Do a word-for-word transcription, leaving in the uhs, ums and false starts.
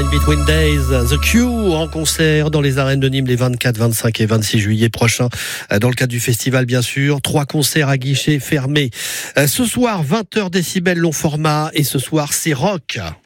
Between Days, The Cure en concert dans les arènes de Nîmes les vingt-quatre, vingt-cinq et vingt-six juillet prochains. Dans le cadre du festival, bien sûr. Trois concerts à guichet fermé. Ce soir, vingt heures décibels long format et ce soir, c'est rock.